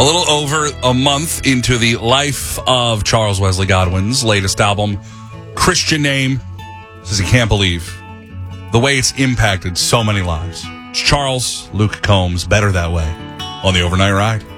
A little over a month into the life of Charles Wesley Godwin's latest album, Christian Name, says he can't believe the way it's impacted so many lives. It's Charles Luke Combs, Better That Way, on the Overnight Ride.